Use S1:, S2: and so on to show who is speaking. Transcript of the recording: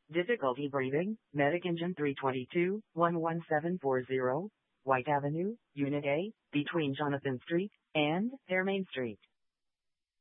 S1: Difficulty breathing, Medic Engine 322, 11740, White Avenue, Unit A, between Jonathan Street and Fairmain Street.